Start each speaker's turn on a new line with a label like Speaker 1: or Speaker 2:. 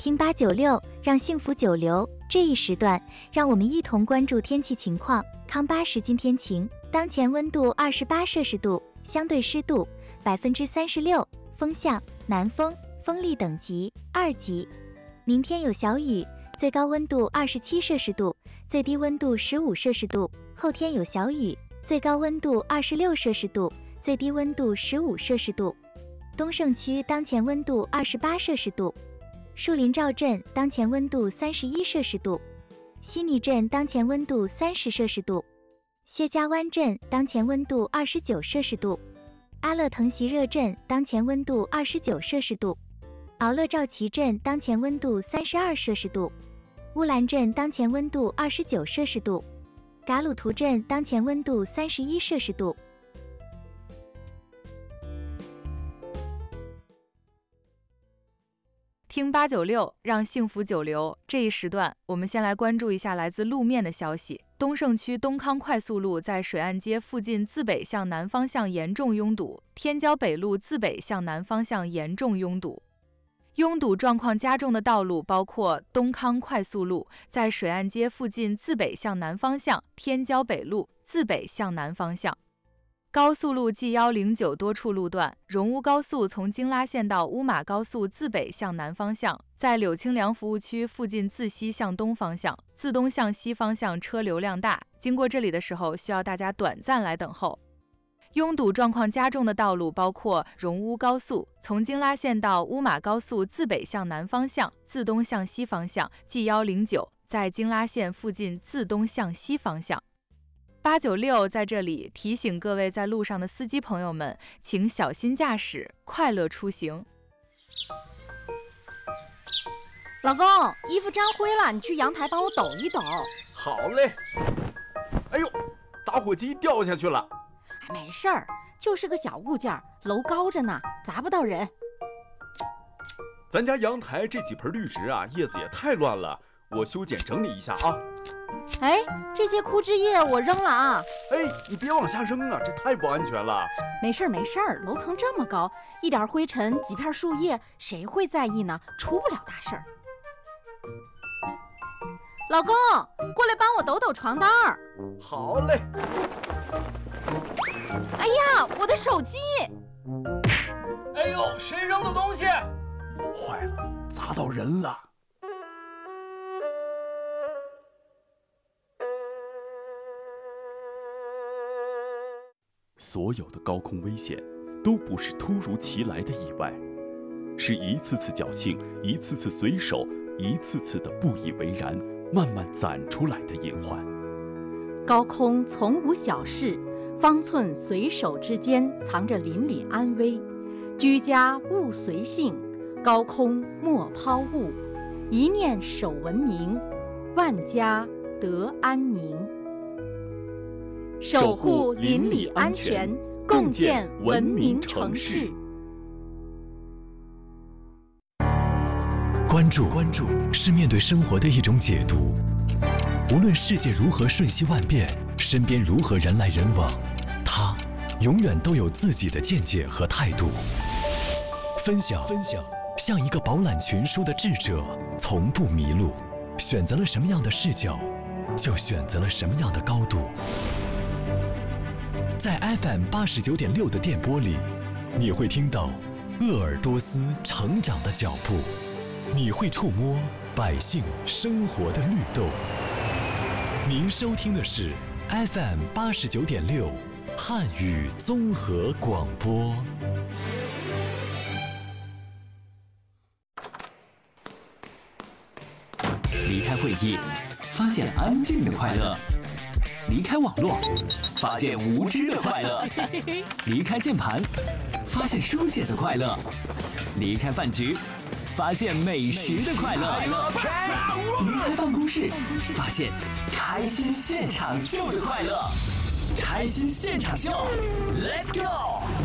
Speaker 1: 听896，让幸福久留。这一时段，让我们一同关注天气情况。康巴时今天晴，当前温度28摄氏度，相对湿度36%，风向南风，风力等级2级。明天有小雨，最高温度27摄氏度，最低温度15摄氏度。后天有小雨，最高温度26摄氏度，最低温度15摄氏度。东胜区当前温度28摄氏度，树林赵镇当前温度31摄氏度，西尼镇当前温度30摄氏度，薛家湾镇当前温度29摄氏度，阿勒腾席热镇当前温度29摄氏度，敖勒赵旗镇当前温度32摄氏度，乌兰镇当前温度29摄氏度，噶鲁图镇当前温度31摄氏度。
Speaker 2: 听896，让幸福久留。这一时段，我们先来关注一下来自路面的消息。东胜区东康快速路在水岸街附近自北向南方向严重拥堵，天骄北路自北向南方向严重拥堵。拥堵状况加重的道路包括东康快速路在水岸街附近自北向南方向，天骄北路自北向南方向。高速路 G109 多处路段，荣乌高速从京拉线到乌马高速自北向南方向，在柳清凉服务区附近自西向东方向，自东向西方向车流量大，经过这里的时候需要大家短暂来等候。拥堵状况加重的道路包括荣乌高速从京拉线到乌马高速自北向南方向，自东向西方向 G109 在京拉线附近自东向西方向。896在这里提醒各位在路上的司机朋友们，请小心驾驶，快乐出行。
Speaker 3: 老公，衣服沾灰了，你去阳台帮我抖一抖。
Speaker 4: 好嘞。哎呦，打火机掉下去了。
Speaker 3: 没事儿，就是个小物件，楼高着呢，砸不到人。
Speaker 4: 咱家阳台这几盆绿植啊，叶子也太乱了，我修剪整理一下啊。
Speaker 3: 哎，这些枯枝叶我扔了啊！
Speaker 4: 哎，你别往下扔啊，这太不安全了。
Speaker 3: 没事儿没事儿，楼层这么高，一点灰尘几片树叶，谁会在意呢？出不了大事儿。老公，过来帮我抖抖床单儿。
Speaker 4: 好嘞。
Speaker 3: 哎呀，我的手机！
Speaker 5: 哎呦，谁扔的东西？
Speaker 4: 坏了，砸到人了。所有的高空危险都不是突如其来的意外，是一次次侥幸，一次次随手，一次次的不以为然，慢慢攒出来的隐患。
Speaker 3: 高空从无小事，方寸随手之间藏着邻里安危。居家勿随性，高空莫抛物，一念守文明，万家得安宁。守护邻里安全，共建文明城市。
Speaker 6: 关注是面对生活的一种解读。无论世界如何瞬息万变，身边如何人来人往，他永远都有自己的见解和态度。分享，像一个饱览群书的智者，从不迷路。选择了什么样的视角，就选择了什么样的高度。在 FM 89.6的电波里，你会听到鄂尔多斯成长的脚步，你会触摸百姓生活的律动。您收听的是 FM 89.6汉语综合广播。
Speaker 7: 离开会议，发现安静的快乐；离开网络，发现无知的快乐；离开键盘，发现书写的快乐；离开饭局，发现美食的快乐；离开办公室，发现开心现场秀的快乐。开心现场秀 ，Let's go！